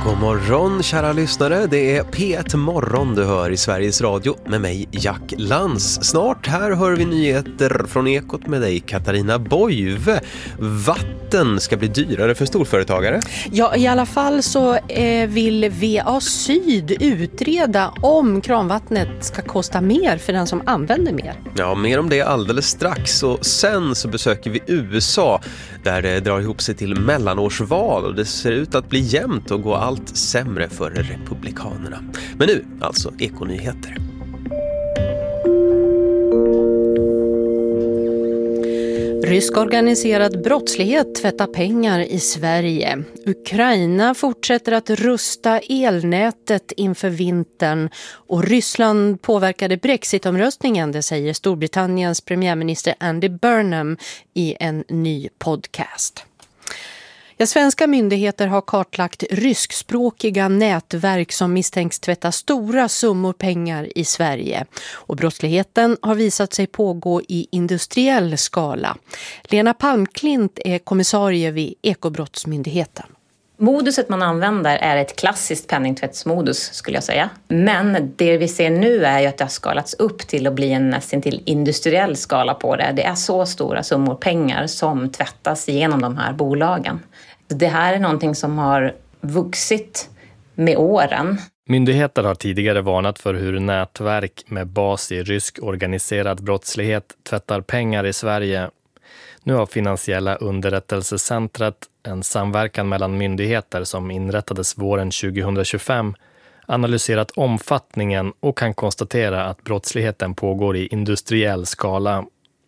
God morgon kära lyssnare, det är P1 Morgon du hör i Sveriges Radio med mig Jack Lantz. Snart här hör vi nyheter från Ekot med dig Katarina Boive. Vatten ska bli dyrare för storföretagare. Ja, i alla fall så vill VA Syd utreda om kranvattnet ska kosta mer för den som använder mer. Ja, mer om det alldeles strax, och sen så besöker vi USA där det drar ihop sig till mellanårsval och det ser ut att bli jämnt och gå allt sämre för republikanerna. Men nu alltså Ekonyheter. Rysk organiserad brottslighet tvättar pengar i Sverige. Ukraina fortsätter att rusta elnätet inför vintern och Ryssland påverkade Brexit-omröstningen, det säger Storbritanniens premiärminister Andy Burnham i en ny podcast. Ja, svenska myndigheter har kartlagt ryskspråkiga nätverk som misstänks tvätta stora summor pengar i Sverige. Och brottsligheten har visat sig pågå i industriell skala. Lena Palmklint är kommissarie vid Ekobrottsmyndigheten. Moduset man använder är ett klassiskt penningtvättsmodus skulle jag säga. Men det vi ser nu är ju att det har skalats upp till att bli en nästan till industriell skala på det. Det är så stora summor pengar som tvättas genom de här bolagen. Det här är någonting som har vuxit med åren. Myndigheter har tidigare varnat för hur nätverk med bas i rysk organiserad brottslighet tvättar pengar i Sverige. Nu har Finansiella underrättelsecentret, en samverkan mellan myndigheter som inrättades våren 2025, analyserat omfattningen och kan konstatera att brottsligheten pågår i industriell skala.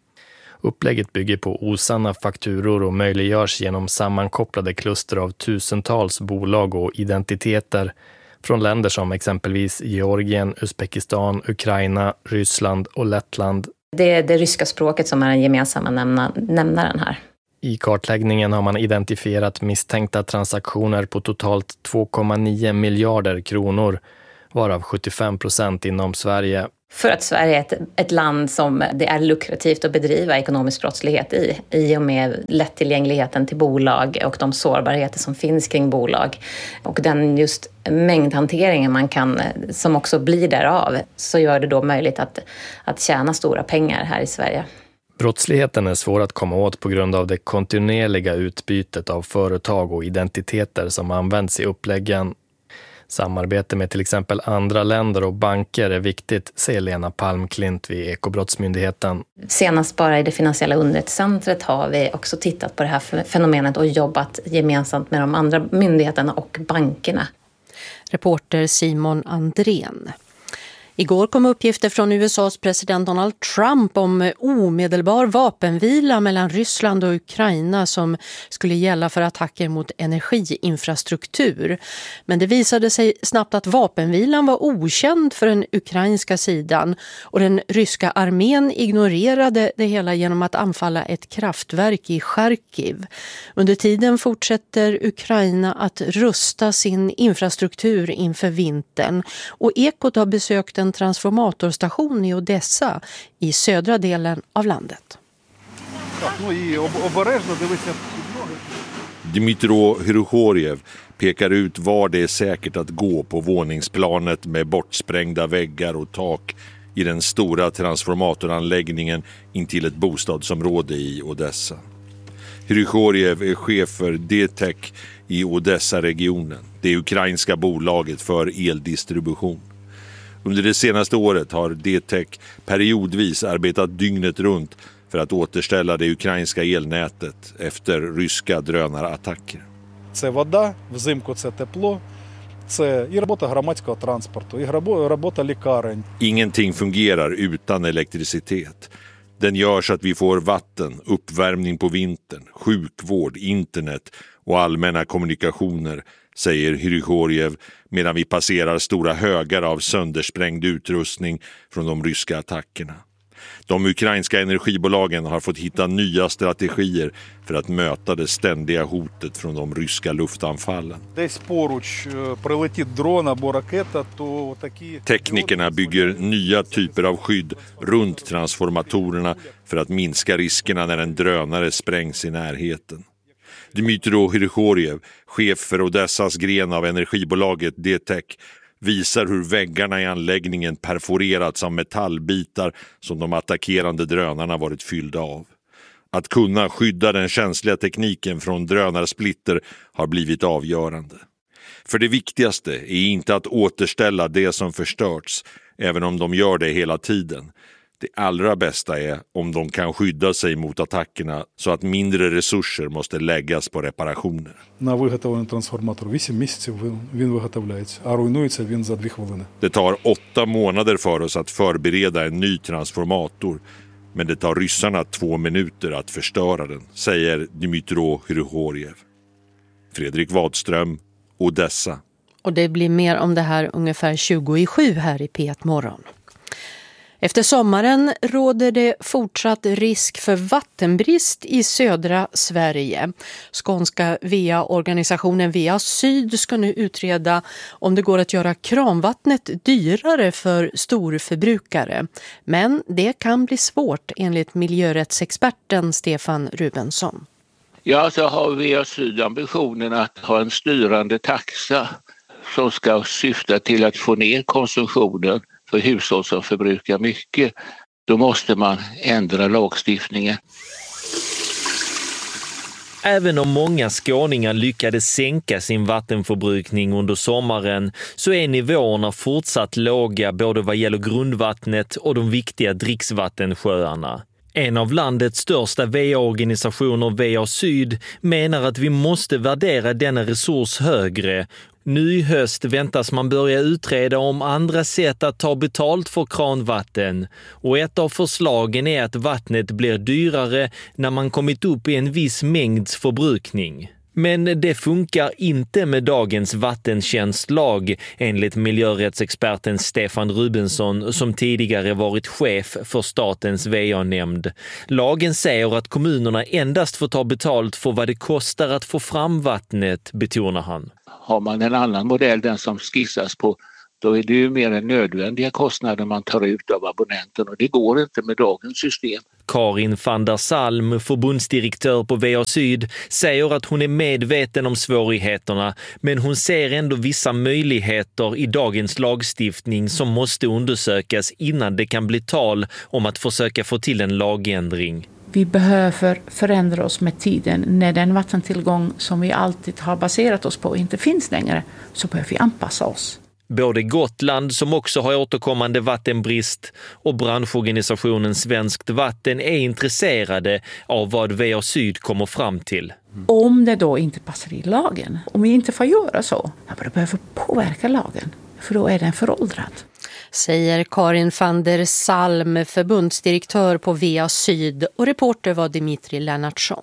Upplägget bygger på osanna fakturor och möjliggörs genom sammankopplade kluster av tusentals bolag och identiteter från länder som exempelvis Georgien, Uzbekistan, Ukraina, Ryssland och Lettland. Det är det ryska språket som är den gemensamma nämnaren här. I kartläggningen har man identifierat misstänkta transaktioner på totalt 2,9 miljarder kronor, varav 75% inom Sverige. För att Sverige är ett land som det är lukrativt att bedriva ekonomisk brottslighet i och med lättillgängligheten till bolag och de sårbarheter som finns kring bolag. Och den just mängdhanteringen man kan, som också blir därav, så gör det då möjligt att tjäna stora pengar här i Sverige. Brottsligheten är svår att komma åt på grund av det kontinuerliga utbytet av företag och identiteter som används i uppläggen. Samarbete med till exempel andra länder och banker är viktigt, säger Lena Palmklint vid Ekobrottsmyndigheten. Senast bara i det Finansiella underrättelsecentret har vi också tittat på det här fenomenet och jobbat gemensamt med de andra myndigheterna och bankerna. Reporter Simon Andrén. Igår kom uppgifter från USAs president Donald Trump om omedelbar vapenvila mellan Ryssland och Ukraina som skulle gälla för attacker mot energiinfrastruktur. Men det visade sig snabbt att vapenvilan var okänd för den ukrainska sidan och den ryska armén ignorerade det hela genom att anfalla ett kraftverk i Charkiv. Under tiden fortsätter Ukraina att rusta sin infrastruktur inför vintern och Ekot har besökt en transformatorstation i Odessa i södra delen av landet. Dmytro Hrykhorev pekar ut var det är säkert att gå på våningsplanet med bortsprängda väggar och tak i den stora transformatoranläggningen intill ett bostadsområde i Odessa. Hrykhorev är chef för DTEC i Odessa-regionen, det ukrainska bolaget för eldistribution. Under det senaste året har DTEC periodvis arbetat dygnet runt för att återställa det ukrainska elnätet efter ryska drönarattacker. Це вода, взимку це тепло, це і робота громадського транспорту, і робота лікарень. Ingenting fungerar utan elektricitet. Den gör så att vi får vatten, uppvärmning på vintern, sjukvård, internet och allmänna kommunikationer, säger Hrykhorev medan vi passerar stora högar av söndersprängd utrustning från de ryska attackerna. De ukrainska energibolagen har fått hitta nya strategier för att möta det ständiga hotet från de ryska luftanfallen. Teknikerna bygger nya typer av skydd runt transformatorerna för att minska riskerna när en drönare sprängs i närheten. Dmytro Hrigoriev, chef för Odessas gren av energibolaget DTEC, visar hur väggarna i anläggningen perforerats av metallbitar som de attackerande drönarna varit fyllda av. Att kunna skydda den känsliga tekniken från drönarsplitter har blivit avgörande. För det viktigaste är inte att återställa det som förstörts, även om de gör det hela tiden. Det allra bästa är om de kan skydda sig mot attackerna så att mindre resurser måste läggas på reparationer. На виготовлений трансформатор 8 місяців він виготовляється, а руйнується він за 2 хвилини. Det tar 8 månader för oss att förbereda en ny transformator, men det tar ryssarna 2 minuter att förstöra den, säger Dmytro Hrigoriev. Fredrik Wadström, Odessa. Och det blir mer om det här ungefär 20:07 här i P1 Morgon. Efter sommaren råder det fortsatt risk för vattenbrist i södra Sverige. Skånska VA-organisationen VA Syd ska nu utreda om det går att göra kranvattnet dyrare för storförbrukare. Men det kan bli svårt enligt miljörättsexperten Stefan Rubensson. Ja, så har VA Syd ambitionen att ha en styrande taxa som ska syfta till att få ner konsumtionen för hushåll som förbrukar mycket. Då måste man ändra lagstiftningen. Även om många skåningar lyckades sänka sin vattenförbrukning under sommaren så är nivåerna fortsatt låga både vad gäller grundvattnet och de viktiga dricksvattensjöarna. En av landets största VA-organisationer, VA Syd, menar att vi måste värdera denna resurs högre. Nu i höst väntas man börja utreda om andra sätt att ta betalt för kranvatten. Och ett av förslagen är att vattnet blir dyrare när man kommit upp i en viss mängds förbrukning. Men det funkar inte med dagens vattentjänstlag, enligt miljörättsexperten Stefan Rubensson som tidigare varit chef för statens VA-nämnd. Lagen säger att kommunerna endast får ta betalt för vad det kostar att få fram vattnet, betonar han. Har man en annan modell, den som skissas på, då är det ju mer än nödvändiga kostnader man tar ut av abonnenten och det går inte med dagens system. Karin van der Salm, förbundsdirektör på VA Syd, säger att hon är medveten om svårigheterna, men hon ser ändå vissa möjligheter i dagens lagstiftning som måste undersökas innan det kan bli tal om att försöka få till en lagändring. Vi behöver förändra oss med tiden. När den vattentillgång som vi alltid har baserat oss på inte finns längre så behöver vi anpassa oss. Både Gotland, som också har återkommande vattenbrist, och branschorganisationen Svenskt Vatten är intresserade av vad VA Syd kommer fram till. Om det då inte passar i lagen, om vi inte får göra så, då behöver vi påverka lagen, för då är den föråldrad. Säger Karin van der Salm, förbundsdirektör på VA Syd, och reporter var Dimitri Lennartsson.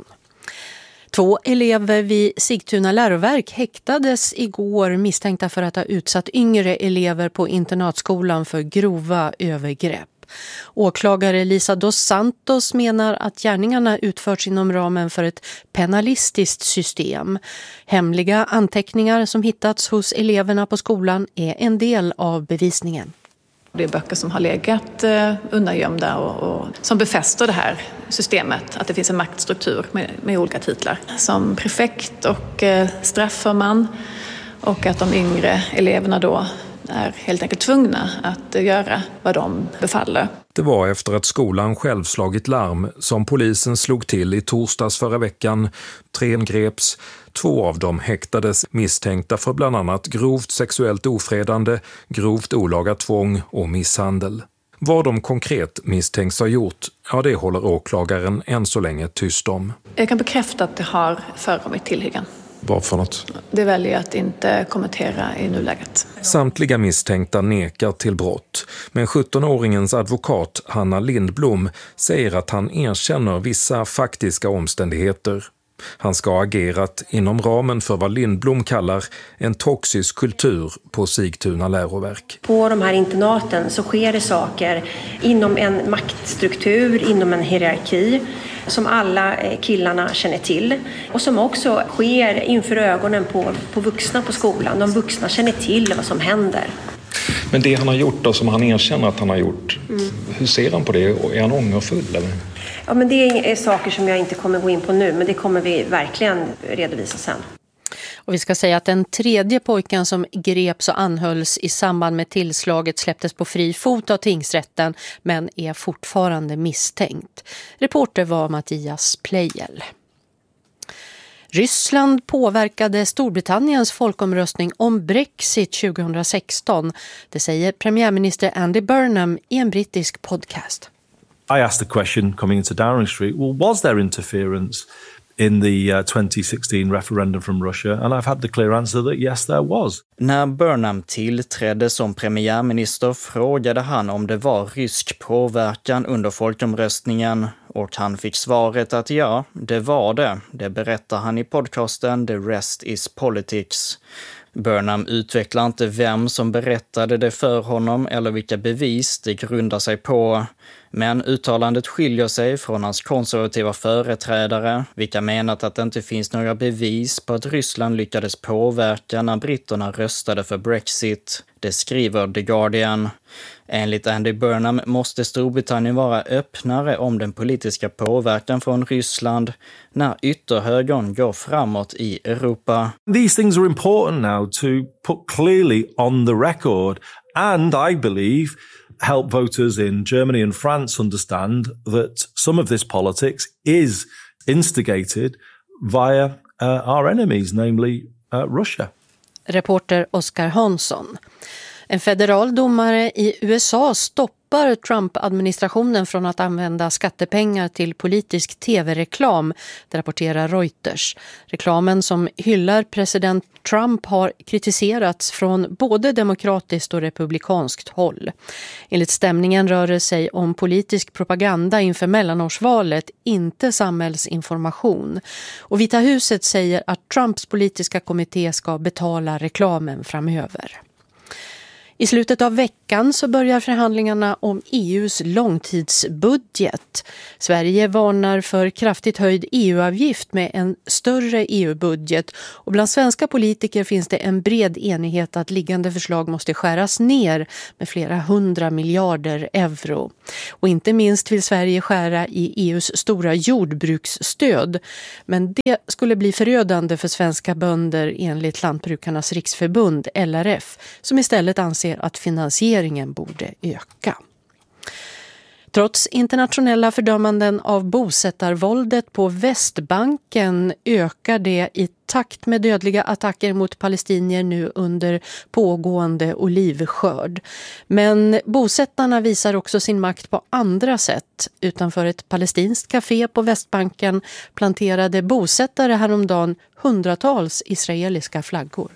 2 elever vid Sigtuna läroverk häktades igår misstänkta för att ha utsatt yngre elever på internatskolan för grova övergrepp. Åklagare Lisa dos Santos menar att gärningarna utförts inom ramen för ett penalistiskt system. Hemliga anteckningar som hittats hos eleverna på skolan är en del av bevisningen. Det är böcker som har legat undangömda och som befäster det här systemet, att det finns en maktstruktur med olika titlar. Som prefekt och strafförman, och att de yngre eleverna då är helt enkelt tvungna att göra vad de befaller. Det var efter att skolan själv slagit larm som polisen slog till i torsdags förra veckan. 3 greps, 2 av dem häktades misstänkta för bland annat grovt sexuellt ofredande, grovt olaga tvång och misshandel. Vad de konkret misstänks ha gjort, ja, det håller åklagaren än så länge tyst om. Jag kan bekräfta att det har förekommit tillhyggen. Vad för något? Det väljer jag att inte kommentera i nuläget. Samtliga misstänkta nekar till brott, men 17-åringens advokat Hanna Lindblom säger att han erkänner vissa faktiska omständigheter. Han ska ha agerat inom ramen för vad Lindblom kallar en toxisk kultur på Sigtuna läroverk. På de här internaten så sker det saker inom en maktstruktur, inom en hierarki som alla killarna känner till och som också sker inför ögonen på vuxna på skolan. De vuxna känner till vad som händer. Men det han har gjort och som han erkänner att han har gjort, hur ser han på det? Är han ångerfull eller? Ja, men det är saker som jag inte kommer gå in på nu, men det kommer vi verkligen redovisa sen. Och vi ska säga att den tredje pojken som greps och anhölls i samband med tillslaget släpptes på fri fot av tingsrätten, men är fortfarande misstänkt. Reporter var Mattias Plejel. Ryssland påverkade Storbritanniens folkomröstning om Brexit 2016. Det säger premiärminister Andy Burnham i en brittisk podcast. I asked the question coming into Downing Street, well, was there interference in the 2016 referendum from Russia? And I've had the clear answer that yes, there was. När Burnham tillträdde som premiärminister frågade han om det var rysk påverkan under folkomröstningen och han fick svaret att ja, det var det. Det berättar han i podcasten The Rest is Politics. Burnham utvecklar inte vem som berättade det för honom eller vilka bevis det grundar sig på. Men uttalandet skiljer sig från hans konservativa företrädare, vilka menat att det inte finns några bevis på att Ryssland lyckades påverka när britterna röstade för Brexit. Det skriver The Guardian. Enligt Andy Burnham måste Storbritannien vara öppnare om den politiska påverkan från Ryssland när ytterhögern går framåt i Europa. These things are important now to put clearly on the record, and I believe help voters in Germany and France understand that some of this politics is instigated via our enemies, namely Russia. Reporter Oskar Hansson. En federal domare i USA stoppar Trump-administrationen från att använda skattepengar till politisk tv-reklam, det rapporterar Reuters. Reklamen som hyllar president Trump har kritiserats från både demokratiskt och republikanskt håll. Enligt stämningen rör det sig om politisk propaganda inför mellanårsvalet, inte samhällsinformation. Och Vita huset säger att Trumps politiska kommitté ska betala reklamen framöver. I slutet av veckan så börjar förhandlingarna om EUs långtidsbudget. Sverige varnar för kraftigt höjd EU-avgift med en större EU-budget. Och bland svenska politiker finns det en bred enighet att liggande förslag måste skäras ner med flera 100 miljarder euro. Och inte minst vill Sverige skära i EUs stora jordbruksstöd. Men det skulle bli förödande för svenska bönder enligt Lantbrukarnas riksförbund, LRF, som istället anser att finansieringen borde öka. Trots internationella fördömanden av bosättarvåldet på Västbanken ökar det i takt med dödliga attacker mot palestinier nu under pågående olivskörd. Men bosättarna visar också sin makt på andra sätt. Utanför ett palestinskt café på Västbanken planterade bosättare häromdagen hundratals israeliska flaggor.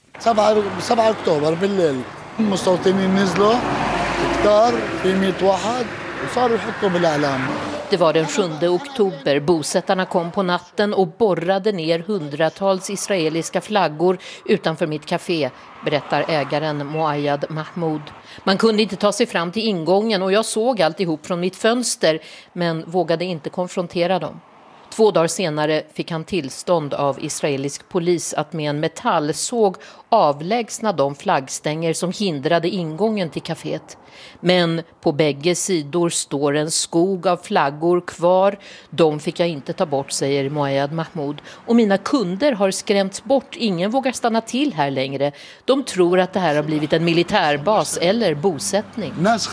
7 oktober بالليل المستوطنين نزلوا كتار في 100 واحد وصاروا يحطوا بالاعلام. Det var den 7 oktober. Bosättarna kom på natten och borrade ner hundratals israeliska flaggor utanför mitt café, berättar ägaren Moayad Mahmoud. Man kunde inte ta sig fram till ingången och jag såg alltihop från mitt fönster men vågade inte konfrontera dem. 2 dagar senare fick han tillstånd av israelisk polis att med en metallsåg avlägsna de flaggstänger som hindrade ingången till kaféet. Men på bägge sidor står en skog av flaggor kvar. De fick jag inte ta bort, säger Moayad Mahmoud. Och mina kunder har skrämts bort. Ingen vågar stanna till här längre. De tror att det här har blivit en militärbas eller bosättning.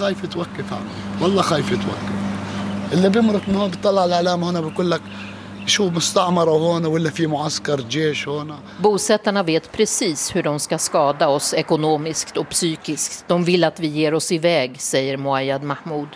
اللي بيمرق من هون بيطلع على الإعلام هنا بقول لك شو مستعمرة هون ولا في معسكر جيش هون. Bosättarna vet precis hur de ska skada oss ekonomiskt och psykiskt. De vill att vi ger oss iväg, säger Moayad Mahmoud.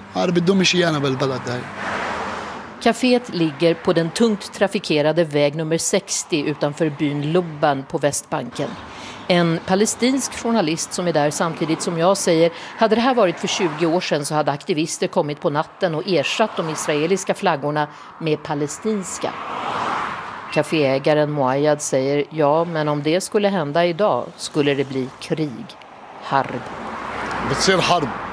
Caféet ligger på den tungt trafikerade väg nummer 60 utanför byn Lubban på Västbanken. En palestinsk journalist som är där samtidigt som jag säger, hade det här varit för 20 år sedan så hade aktivister kommit på natten och ersatt de israeliska flaggorna med palestinska. Caféägaren Moayad säger, ja men om det skulle hända idag skulle det bli krig. Harb. بتصير حرب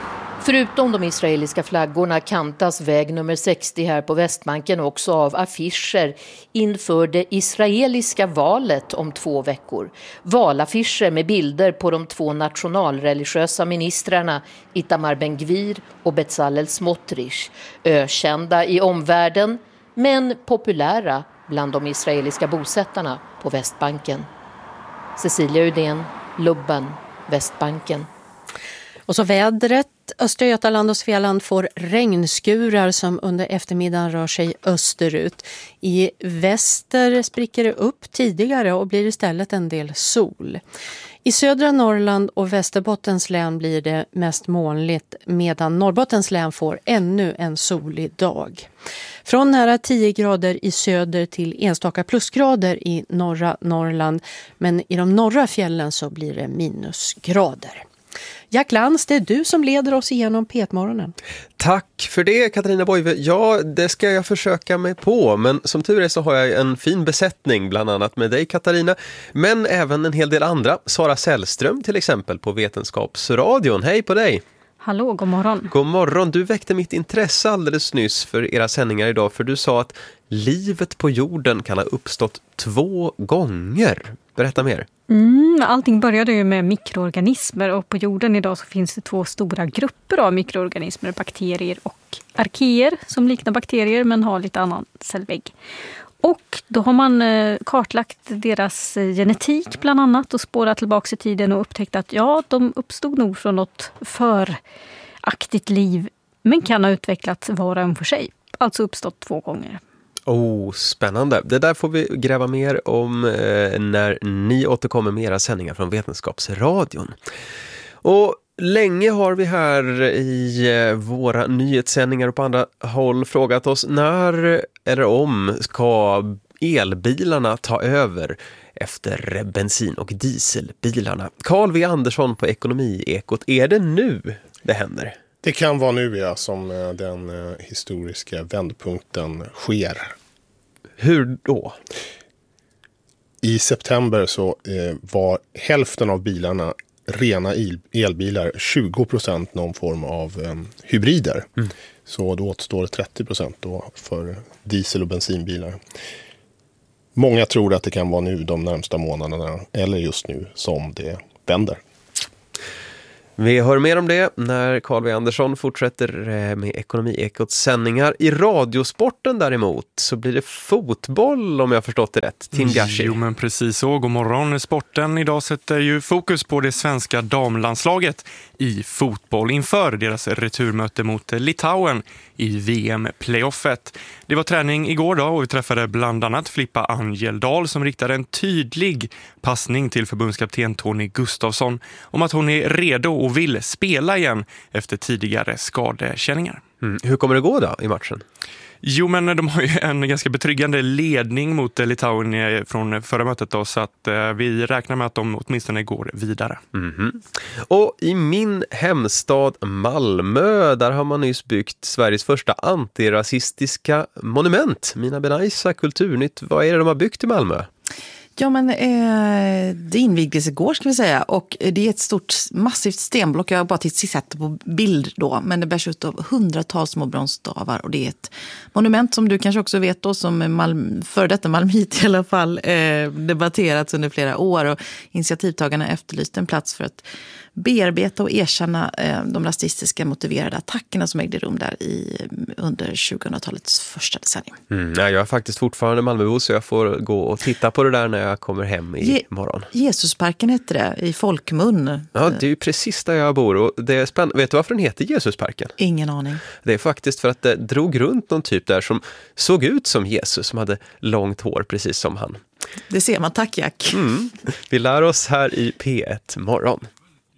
Förutom de israeliska flaggorna kantas väg nummer 60 här på Västbanken också av affischer inför det israeliska valet om 2 veckor. Valaffischer med bilder på de 2 nationalreligiösa ministrarna Itamar Ben-Gvir och Bezalel Smotrich. Ökända i omvärlden men populära bland de israeliska bosättarna på Västbanken. Cecilia Udén, Lubben, Västbanken. Och så vädret. Östra Götaland och Svealand får regnskurar som under eftermiddagen rör sig österut. I väster spricker det upp tidigare och blir istället en del sol. I södra Norrland och Västerbottens län blir det mest molnigt medan Norrbottens län får ännu en solig dag. Från nära 10 grader i söder till enstaka plusgrader i norra Norrland, men i de norra fjällen så blir det minusgrader. Jack Lantz, det är du som leder oss igenom P1-morgonen. Tack för det, Katarina Boive. Ja, det ska jag försöka mig på. Men som tur är så har jag en fin besättning, bland annat med dig, Katarina. Men även en hel del andra. Sara Sällström till exempel på Vetenskapsradion. Hej på dig! Hallå, god morgon. God morgon. Du väckte mitt intresse alldeles nyss för era sändningar idag. För du sa att livet på jorden kan ha uppstått 2 gånger. Berätta mer. Allting började ju med mikroorganismer och på jorden idag så finns det 2 stora grupper av mikroorganismer, bakterier och arkeer som liknar bakterier men har lite annan cellvägg. Och då har man kartlagt deras genetik bland annat och spårat tillbaka i tiden och upptäckt att de uppstod nog från något föraktigt liv men kan ha utvecklats var och en för sig, alltså uppstått 2 gånger. Spännande. Det där får vi gräva mer om när ni återkommer med era sändningar från Vetenskapsradion. Och länge har vi här i våra nyhetssändningar och på andra håll frågat oss när eller om ska elbilarna ta över efter bensin- och dieselbilarna. Carl V. Andersson på Ekonomiekot, är det nu det händer? Det kan vara nu som den historiska vändpunkten sker. Hur då? I september så var hälften av bilarna rena elbilar, 20% någon form av hybrider. Så då återstår 30% då för diesel- och bensinbilar. Många tror att det kan vara nu de närmsta månaderna eller just nu som det vänder. Vi hör mer om det när Carl V. Andersson fortsätter med Ekonomiekots sändningar. I radiosporten däremot så blir det fotboll om jag har förstått det rätt. Tim Gashi. Jo men precis så, god morgon. Sporten idag sätter ju fokus på det svenska damlandslaget i fotboll inför deras returmöte mot Litauen i VM-playoffet. Det var träning igår då och vi träffade bland annat Filippa Angeldal som riktade en tydlig passning till förbundskapten Tony Gustafsson om att hon är redo och vill spela igen efter tidigare skadekänningar. Hur kommer det gå då i matchen? Jo, men de har ju en ganska betryggande ledning mot Litauen från förra mötet då, så att vi räknar med att de åtminstone går vidare. Och i min hemstad Malmö, där har man nyss byggt Sveriges första antirasistiska monument. Mina Benaisa Kulturnytt, vad är det de har byggt i Malmö? Ja, men det invigdes igår ska vi säga och det är ett stort massivt stenblock. Jag har bara sett på bild då, men det bärs ut av hundratals små bronsstavar och det är ett monument som du kanske också vet då som för detta malmit i alla fall debatterats under flera år och initiativtagarna efterlyste en plats för att bearbeta och erkänna de rasistiska motiverade attackerna som ägde rum där under 2000-talets första decennium. Jag är faktiskt fortfarande Malmöbo så jag får gå och titta på det där när jag kommer hem imorgon. Jesusparken heter det i folkmun. Ja, det är ju precis där jag bor och det är spännande. Vet du varför den heter Jesusparken? Ingen aning. Det är faktiskt för att det drog runt någon typ där som såg ut som Jesus, som hade långt hår precis som han. Det ser man, tack Jack. Vi lär oss här i P1 morgon.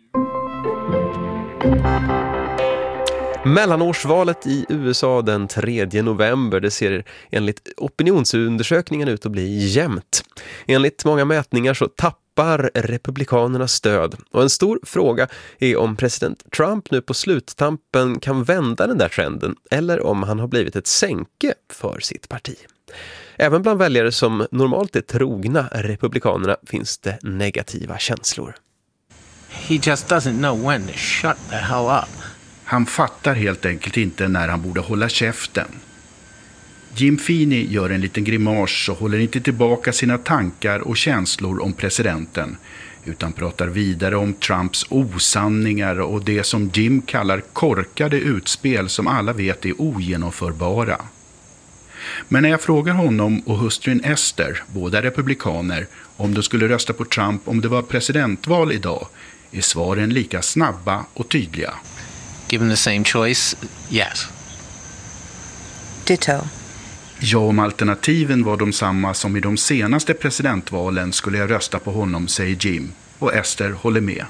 Mellanårsvalet i USA den 3 november, det ser enligt opinionsundersökningen ut att bli jämnt. Enligt många mätningar så tappar republikanernas stöd. Och en stor fråga är om president Trump nu på sluttampen kan vända den där trenden eller om han har blivit ett sänke för sitt parti. Även bland väljare som normalt är trogna republikanerna finns det negativa känslor. He just doesn't know when to shut the hell up. Han fattar helt enkelt inte när han borde hålla käften. Jim Feeney gör en liten grimas och håller inte tillbaka sina tankar och känslor om presidenten, utan pratar vidare om Trumps osanningar och det som Jim kallar korkade utspel som alla vet är ogenomförbara. Men när jag frågar honom och hustrun Esther, båda republikaner, om de skulle rösta på Trump om det var presidentval idag, är svaren lika snabba och tydliga. Given the same choice, yes. Ditto. Ja, om alternativen var de samma som i de senaste presidentvalen skulle jag rösta på honom, säger Jim, och Esther håller med.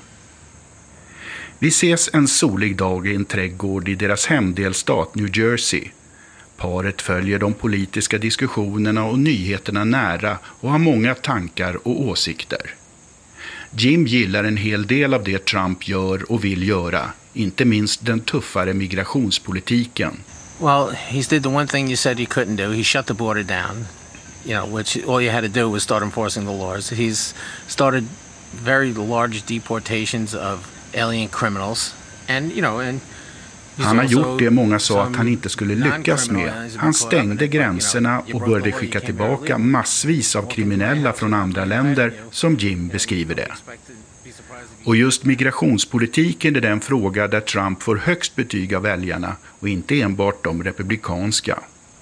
Vi ses en solig dag i en trädgård i deras hemdelstat New Jersey. Paret följer de politiska diskussionerna och nyheterna nära och har många tankar och åsikter. Jim gillar en hel del av det Trump gör och vill göra, inte minst den tuffare migrationspolitiken. Well, he did the one thing you said he couldn't do. He shut the border down, which all you had to do was start enforcing the laws. He's started very large deportations of alien criminals. And han har gjort det många sa att han inte skulle lyckas med. Han stängde gränserna och började skicka tillbaka massvis av kriminella från andra länder, som Jim beskriver det. Och just migrationspolitiken är den fråga där Trump får högst betyg av väljarna och inte enbart de republikanska.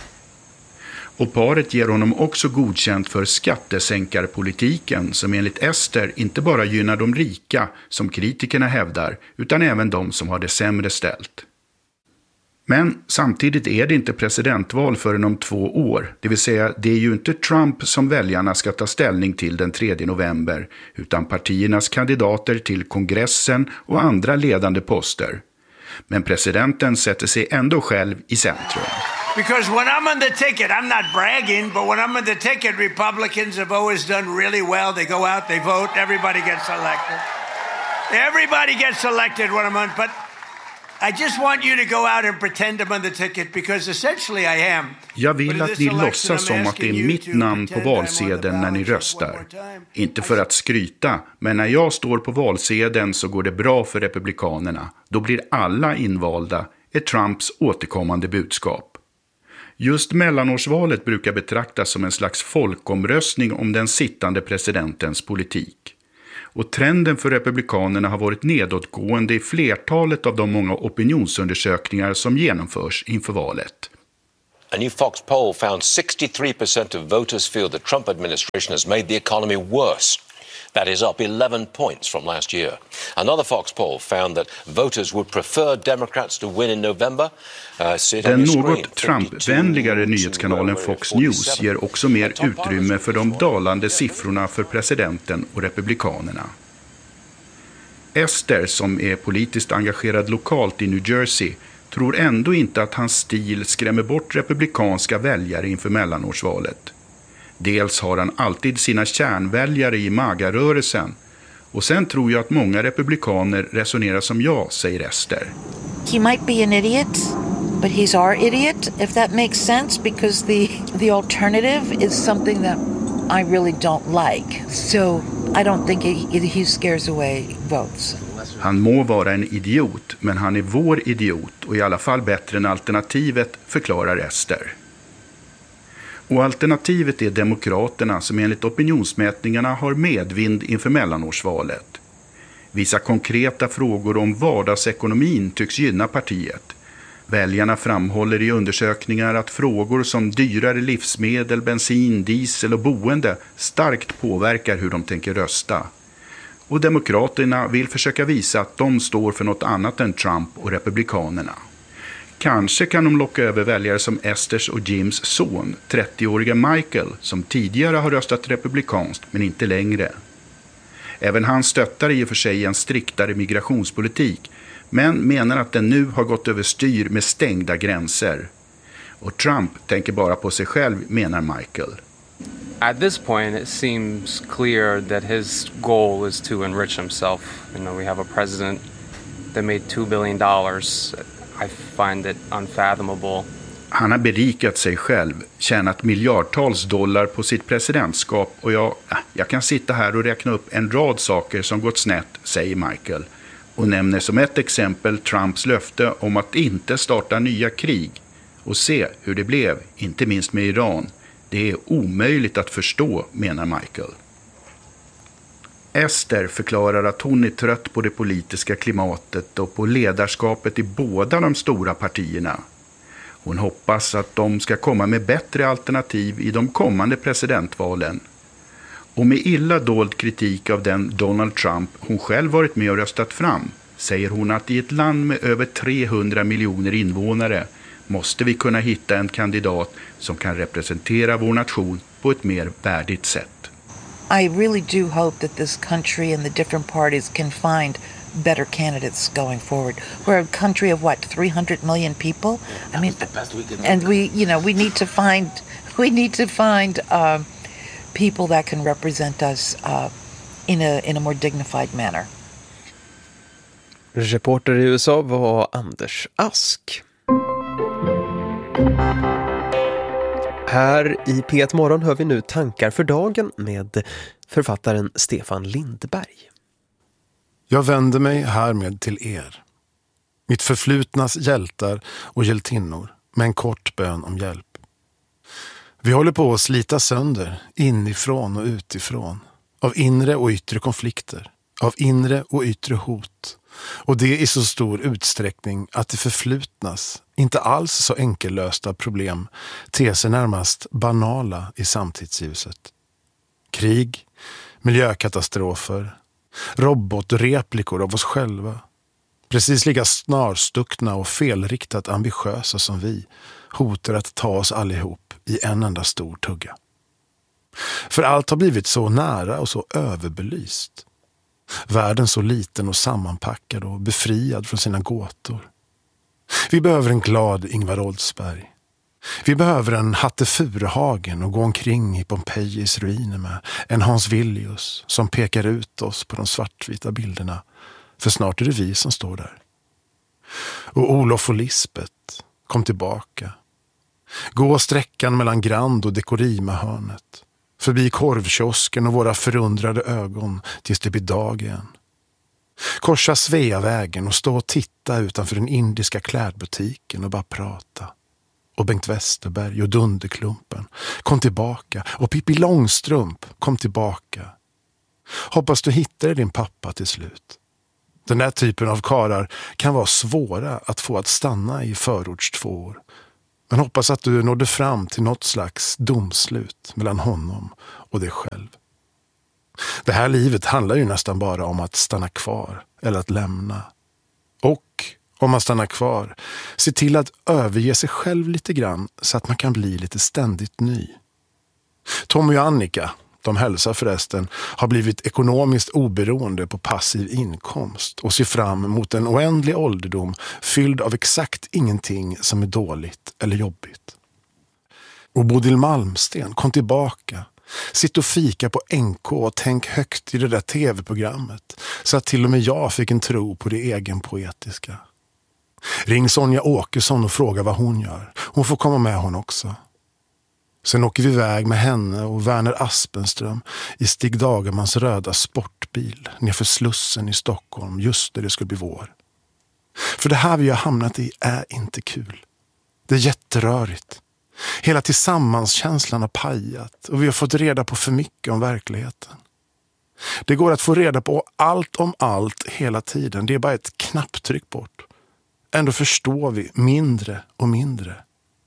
Och paret ger honom också godkänt för skattesänkarpolitiken som enligt Esther inte bara gynnar de rika som kritikerna hävdar utan även de som har det sämre ställt. Men samtidigt är det inte presidentval förrän om 2 år, det vill säga det är ju inte Trump som väljarna ska ta ställning till den 3 november, utan partiernas kandidater till kongressen och andra ledande poster. Men presidenten sätter sig ändå själv i centrum. Because when I'm on the ticket, I'm not bragging, but when I'm on the ticket, Republicans have always done really well. They go out, they vote, everybody gets elected. Everybody gets elected when I'm on, but I just want you to go out and pretend I'm on the ticket because essentially I am. Jag vill att ni låtsas som att det är mitt namn på valsedeln när ni röstar. Inte för att skryta, men när jag står på valsedeln så går det bra för republikanerna. Då blir alla invalda, är Trumps återkommande budskap. Just mellanårsvalet brukar betraktas som en slags folkomröstning om den sittande presidentens politik. Och trenden för republikanerna har varit nedåtgående i flertalet av de många opinionsundersökningar som genomförs inför valet. A new Fox poll found 63% of voters feel the Trump administration has made the economy worse. That is up 11 points from last year. Another Fox poll found that voters would prefer Democrats to win in November. Den något Trump-vänligare nyhetskanalen Fox News ger också mer utrymme för de dalande siffrorna för presidenten och republikanerna. Esther, som är politiskt engagerad lokalt i New Jersey, tror ändå inte att hans stil skrämmer bort republikanska väljare inför mellanårsvalet. Dels har han alltid sina kärnväljare i MAGA-rörelsen. Och sen tror jag att många republikaner resonerar som jag, säger Esther. He might be an idiot, but he's our idiot, if that makes sense, because the alternative is something that I really don't like. So I don't think he scares away votes. Han må vara en idiot, men han är vår idiot och i alla fall bättre än alternativet, förklarar Esther. Och alternativet är demokraterna som enligt opinionsmätningarna har medvind inför mellanårsvalet. Vissa konkreta frågor om vardagsekonomin tycks gynna partiet. Väljarna framhåller i undersökningar att frågor som dyrare livsmedel, bensin, diesel och boende starkt påverkar hur de tänker rösta. Och demokraterna vill försöka visa att de står för något annat än Trump och republikanerna. Kanske kan de locka över väljare som Esthers och Jims son, 30-åriga Michael, som tidigare har röstat republikanskt men inte längre. Även han stöttar i och för sig en striktare migrationspolitik, men menar att den nu har gått över styr med stängda gränser. Och Trump tänker bara på sig själv, menar Michael. At this point, it seems clear that his goal is to enrich himself. We have a president that made $2 billion. I find it unfathomable. Han har berikat sig själv, tjänat miljardtals dollar på sitt presidentskap och jag kan sitta här och räkna upp en rad saker som gått snett, säger Michael. och nämner som ett exempel Trumps löfte om att inte starta nya krig. Och se hur det blev, inte minst med Iran. Det är omöjligt att förstå, menar Michael. Esther förklarar att hon är trött på det politiska klimatet och på ledarskapet i båda de stora partierna. Hon hoppas att de ska komma med bättre alternativ i de kommande presidentvalen. Och med illa dold kritik av den Donald Trump hon själv varit med och röstat fram, säger hon att i ett land med över 300 miljoner invånare måste vi kunna hitta en kandidat som kan representera vår nation på ett mer värdigt sätt. I really do hope that this country and the different parties can find better candidates going forward. We're a country of what, 300 million people? I mean, and we need to find people that can represent us in a more dignified manner. Reporter i USA var Anders Ask. Här i P1 Morgon hör vi nu tankar för dagen med författaren Stefan Lindberg. Jag vänder mig härmed till er, mitt förflutnas hjältar och hjältinnor, med en kort bön om hjälp. Vi håller på att slita sönder, inifrån och utifrån, av inre och yttre konflikter, av inre och yttre hot, och det i så stor utsträckning att det förflutnas, inte alls så enkellösta problem ter sig närmast banala i samtidsljuset. Krig, miljökatastrofer, robotreplikor av oss själva, precis lika snarstuckna och felriktat ambitiösa som vi, hotar att ta oss allihop i en enda stor tugga. För allt har blivit så nära och så överbelyst. Världen så liten och sammanpackad och befriad från sina gåtor. Vi behöver en glad Ingvar Oldsberg. Vi behöver en Hatte Furuhagen och gå omkring i Pompejis ruiner med en Hans Villius som pekar ut oss på de svartvita bilderna. För snart är det vi som står där. Och Olof och Lisbeth, kom tillbaka. Gå sträckan mellan Grand och Dekorima-hörnet. Förbi korvkiosken och våra förundrade ögon tills det blir dag igen. Korsa Sveavägen och stå och titta utanför den indiska klädbutiken och bara prata. Och Bengt Westerberg och Dunderklumpen, kom tillbaka. Och Pippi Långstrump, kom tillbaka. Hoppas du hittar din pappa till slut. Den där typen av karar kan vara svåra att få att stanna i förorts 2 år. Men hoppas att du nådde fram till något slags domslut mellan honom och dig själv. Det här livet handlar ju nästan bara om att stanna kvar eller att lämna. Och om man stannar kvar, se till att överge sig själv lite grann så att man kan bli lite ständigt ny. Tommy och Annika, de hälsar förresten, har blivit ekonomiskt oberoende på passiv inkomst och ser fram emot en oändlig ålderdom fylld av exakt ingenting som är dåligt eller jobbigt. Och Bodil Malmsten, kom tillbaka. Sitt och fika på NK och tänk högt i det där tv-programmet så att till och med jag fick en tro på det egenpoetiska. Ring Sonja Åkesson och fråga vad hon gör. Hon får komma med hon också. Sen åker vi iväg med henne och Werner Aspenström i Stig Dagermans röda sportbil nerför Slussen i Stockholm just när det skulle bli vår. För det här vi har hamnat i är inte kul. Det är jätterörigt. Hela tillsammanskänslan har pajat och vi har fått reda på för mycket om verkligheten. Det går att få reda på allt om allt hela tiden. Det är bara ett knapptryck bort. Ändå förstår vi mindre och mindre.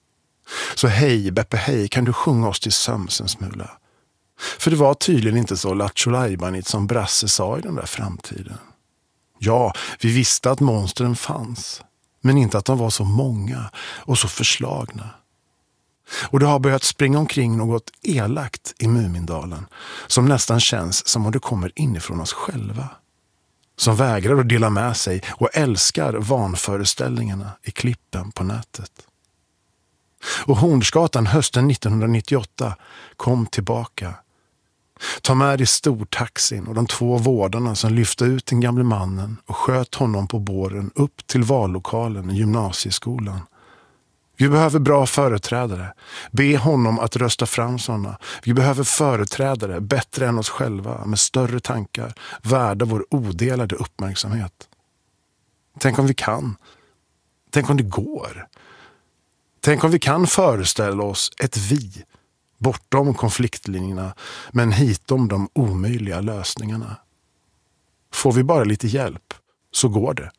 Så hej Beppe hej, kan du sjunga oss till sömns en smula? För det var tydligen inte så lattjolajbanigt som Brasse sa i den där framtiden. Ja, vi visste att monstren fanns. Men inte att de var så många och så förslagna. Och det har börjat springa omkring något elakt i Mumindalen som nästan känns som om det kommer inifrån oss själva. Som vägrar att dela med sig och älskar vanföreställningarna i klippen på nätet. Och Hornsgatan hösten 1998 kom tillbaka. Ta med dig stortaxin och de 2 vårdarna som lyfte ut den gamle mannen och sköt honom på båren upp till vallokalen i gymnasieskolan. Vi behöver bra företrädare. Be honom att rösta fram sådana. Vi behöver företrädare bättre än oss själva med större tankar, värda vår odelade uppmärksamhet. Tänk om vi kan. Tänk om det går. Tänk om vi kan föreställa oss ett vi, bortom konfliktlinjerna, men hitom de omöjliga lösningarna. Får vi bara lite hjälp, så går det.